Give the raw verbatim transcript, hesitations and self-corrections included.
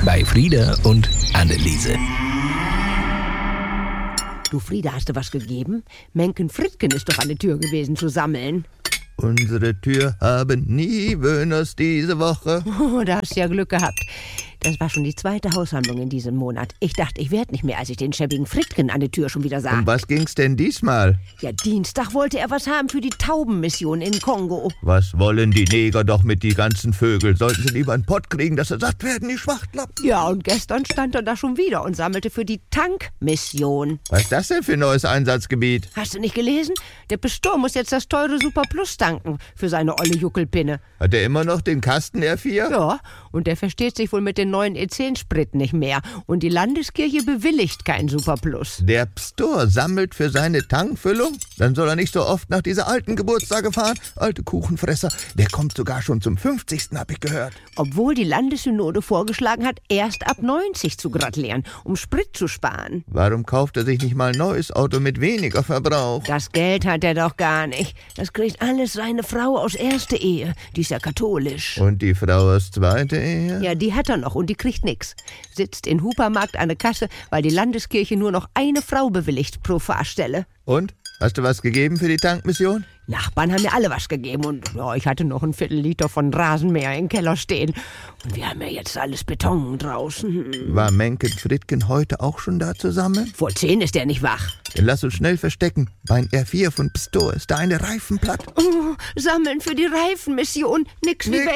bei Frieda und Anneliese. Du, Frieda, hast du was gegeben? Menken Frittken ist doch an der Tür gewesen zu sammeln. Unsere Tür haben nie Wöhners diese Woche. Oh, da hast du ja Glück gehabt. Das war schon die zweite Haushandlung in diesem Monat. Ich dachte, ich werd nicht mehr, als ich den schäbigen Frittken an der Tür schon wieder sah. Um was ging's denn diesmal? Ja, Dienstag wollte er was haben für die Taubenmission in Kongo. Was wollen die Neger doch mit die ganzen Vögel? Sollten sie lieber einen Pott kriegen, dass sie satt werden, die Schwachklappen? Ja, und gestern stand er da schon wieder und sammelte für die Tankmission. Was ist das denn für ein neues Einsatzgebiet? Hast du nicht gelesen? Der Pistor muss jetzt das teure Super Plus tanken für seine olle Juckelpinne. Hat er immer noch den Kasten R vier? Ja, und der versteht sich wohl mit den neuen E zehn Sprit nicht mehr. Und die Landeskirche bewilligt kein Super Plus. Der Pstor sammelt für seine Tankfüllung? Dann soll er nicht so oft nach dieser alten Geburtstage fahren. Alte Kuchenfresser. Der kommt sogar schon zum fünfzigsten, hab ich gehört. Obwohl die Landessynode vorgeschlagen hat, erst ab neunzig zu gratulieren, um Sprit zu sparen. Warum kauft er sich nicht mal ein neues Auto mit weniger Verbrauch? Das Geld hat er doch gar nicht. Das kriegt alles seine Frau aus erster Ehe. Die ist ja katholisch. Und die Frau aus zweiter Ehe? Ja, die hat er noch und die kriegt nix. Sitzt in Hupermarkt an der Kasse, weil die Landeskirche nur noch eine Frau bewilligt pro Fahrstelle. Und? Hast du was gegeben für die Tankmission? Nachbarn haben mir alle was gegeben und ja, ich hatte noch ein Viertel Liter von Rasenmäher im Keller stehen. Und wir haben ja jetzt alles Beton draußen. War Menken Frittken heute auch schon da zusammen? Vor zehn ist er nicht wach. Dann lass uns schnell verstecken. Beim R vier von Pstor ist da eine Reifen platt. Oh, sammeln für die Reifenmission. Nix wie